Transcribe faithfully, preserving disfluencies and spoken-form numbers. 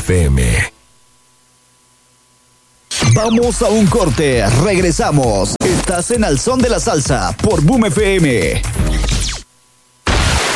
F M. Vamos a un corte, regresamos. Estás en Al Son de la Salsa por Boom F M.